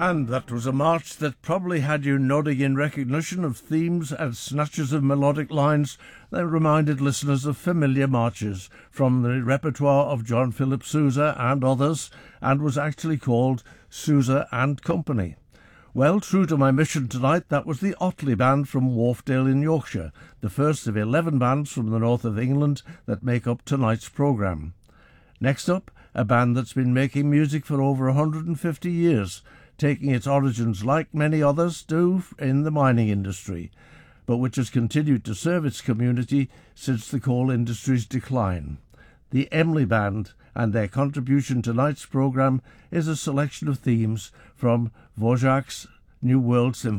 And that was a march that probably had you nodding in recognition of themes and snatches of melodic lines that reminded listeners of familiar marches from the repertoire of John Philip Sousa and others, and was actually called Sousa and Company. Well, true to my mission tonight, that was the Otley Band from Wharfdale in Yorkshire, the first of 11 bands from the north of England that make up tonight's programme. Next up, a band that's been making music for over 150 years, taking its origins, like many others do, in the mining industry, but which has continued to serve its community since the coal industry's decline. The Emley Band, and their contribution to tonight's programme is a selection of themes from Dvorak's New World Symphony.